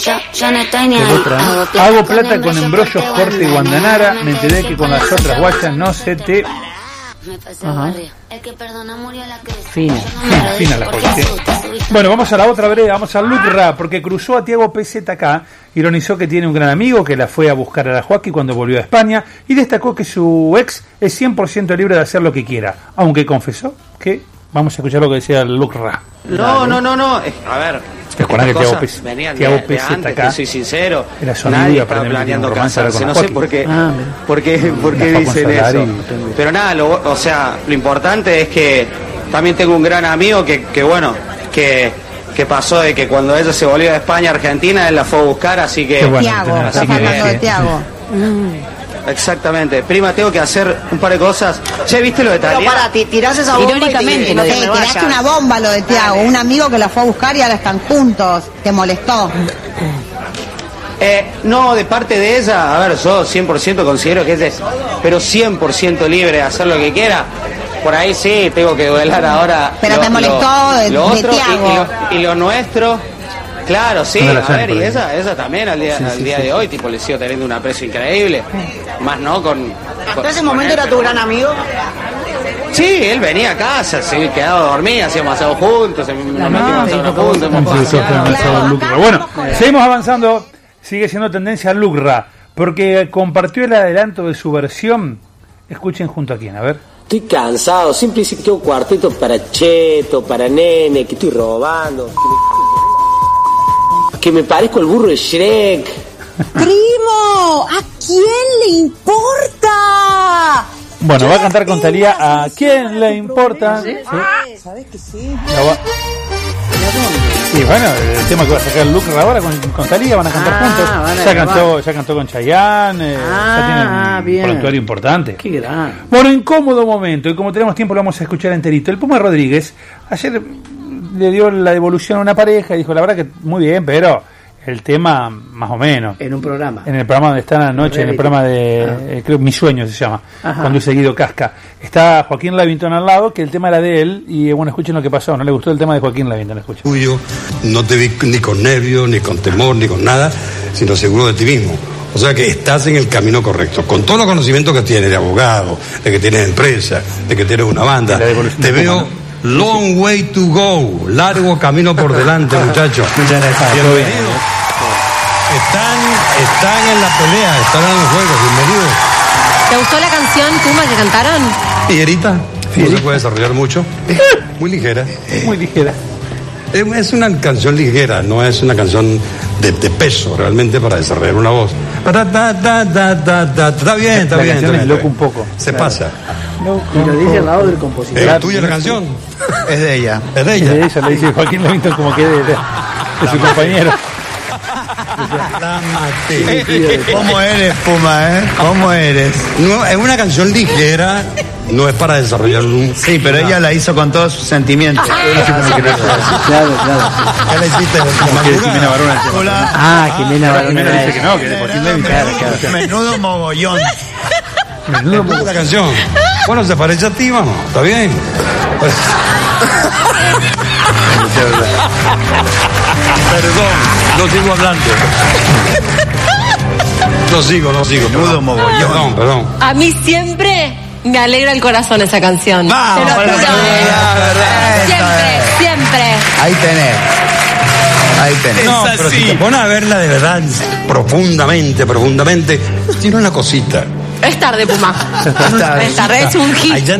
Yo no estoy ni ahí. Hago plata con embrollos, corte y guandanara. Me enteré que con las otras guachas no se te... Ajá. Fina la joya, ¿sí? Bueno, vamos a la otra breve, vamos al Lucra, porque cruzó a Tiago PZK, ironizó que tiene un gran amigo que la fue a buscar a la Joaquín cuando volvió a España y destacó que su ex es 100% libre de hacer lo que quiera, aunque confesó que, vamos a escuchar lo que decía el Lucra. No. A ver, Tiago PZK, te soy sincero, nadie estaba planeando casarse, no sé por qué dicen eso. Pero nada, lo importante es que también tengo un gran amigo que pasó de que cuando ella se volvió de España a Argentina, él la fue a buscar, así que... Tiago, estás hablando de Tiago. Exactamente. Prima, tengo que hacer un par de cosas. Che, ¿viste lo de Talía? Pero para, tirás esa bomba irónicamente, no tiraste una bomba lo de Tiago. Un amigo que la fue a buscar y ahora están juntos. ¿Te molestó? No, de parte de ella, a ver, yo 100% considero que es pero 100% libre de hacer lo que quiera. Por ahí sí, tengo que duelar ahora. Pero te molestó de Tiago. Y lo nuestro. Claro, sí, a ver, y ella también al día de hoy, tipo, le sigo teniendo un aprecio increíble. Más no con... ¿Hasta ese momento era tu gran amigo? Sí, él venía a casa, se quedaba a dormir, hacíamos asado juntos, nos metimos asado juntos. Bueno, seguimos avanzando, sigue siendo tendencia al Lucra, porque compartió el adelanto de su versión. Escuchen junto a quién, a ver. Estoy cansado, siempre dice que tengo cuarteto para Cheto, para Nene, que estoy robando. Que me parezco el burro de Shrek. ¡Primo! ¿A quién le importa? Bueno, va a cantar con Talía. ¿A quién le importa? ¿Sí? ¿Sabes que sí? Y bueno, el tema que va a sacar Lucra ahora con Talía, van a cantar juntos. Ya cantó con Chayanne, ya tiene un prontuario importante. Qué gran. Bueno, incómodo momento, y como tenemos tiempo lo vamos a escuchar enterito. El Puma Rodríguez ayer le dio la devolución a una pareja y dijo, la verdad que muy bien, pero el tema más o menos. En un programa. En el programa donde están anoche, en el programa de, creo, Mi Sueño se llama, cuando hizo Guido Casca. Está Joaquín Levington al lado, que el tema era de él, y bueno, escuchen lo que pasó, no le gustó el tema de Joaquín Levington, escuchen. Tuyo, no te vi ni con nervios, ni con temor, ni con nada, sino seguro de ti mismo. O sea que estás en el camino correcto, con todos los conocimientos que tienes de abogado, de que tienes empresa, de que tienes una banda. Te veo... Long way to go, largo camino por delante, muchachos. Bienvenidos. Están en la pelea, están en los juegos, bienvenidos. ¿Te gustó la canción, Puma, que cantaron? Ligerita, no se puede desarrollar mucho. Muy ligera. Muy ligera. Es una canción ligera, no es una canción de peso realmente para desarrollar una voz. Está bien. Es loco un poco. Se pasa. Y lo dice al lado del compositor. ¿Es tuya la canción? Es de ella. Es de ella, le dice Joaquín Levington como que de su compañero. ¿Cómo eres, Puma, ¿Cómo eres? No, es una canción ligera, no es para desarrollar un... Sí, pero ella la hizo con todos sus sentimientos. Claro. ¿Qué le hiciste? Jimena Barona. Jimena Barona dice que no, que de Joaquín Levington. Claro. Menudo mogollón. Menudo la canción. Bueno, se parece a ti, vamos. ¿Está bien? Perdón, no sigo hablando. No sigo. Menudo mogollón. Perdón. A mí siempre me alegra el corazón esa canción. Vamos, te lo juro. Siempre. Ahí tenés. No, pero si te pones a verla de verdad, profundamente, tiene una cosita. Es tarde, Puma. Es tarde, es un hit.